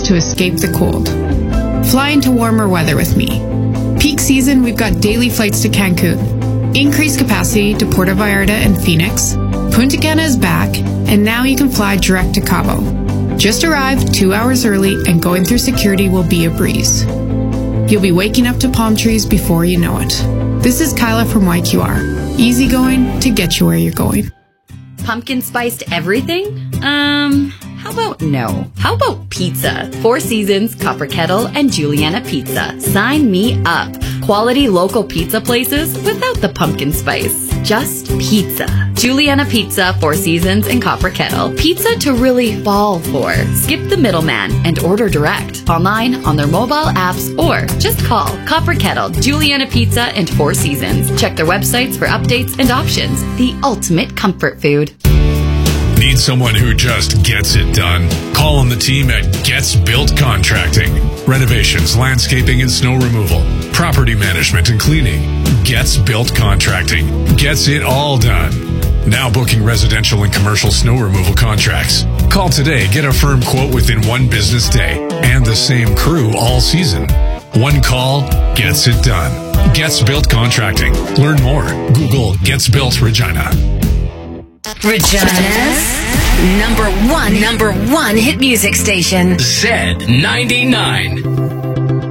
to escape the cold. Fly into warmer weather with me. Peak season, we've got daily flights to Cancun, increased capacity to Puerto Vallarta and Phoenix. Punta Cana is back, and now you can fly direct to Cabo. Just arrive 2 hours early, and going through security will be a breeze. You'll be waking up to palm trees before you know it. This is Kyla from YQR. Easygoing to get you where you're going. Pumpkin spiced everything? How about no? How about pizza? Four Seasons, Copper Kettle, and Juliana Pizza. Sign me up. Quality local pizza places without the pumpkin spice. Just pizza. Juliana Pizza, Four Seasons, and Copper Kettle. Pizza to really fall for. Skip the middleman and order direct. Online, on their mobile apps, or just call Copper Kettle, Juliana Pizza, and Four Seasons. Check their websites for updates and options. The ultimate comfort food. Need someone who just gets it done? Call on the team at Gets Built Contracting. Renovations, landscaping, and snow removal. Property management and cleaning. Gets Built Contracting. Gets it all done. Now booking residential and commercial snow removal contracts. Call today, get a firm quote within 1 business day. And the same crew all season. One call gets it done. Gets Built Contracting. Learn more. Google Gets Built Regina. Regina's number one hit music station. Z99.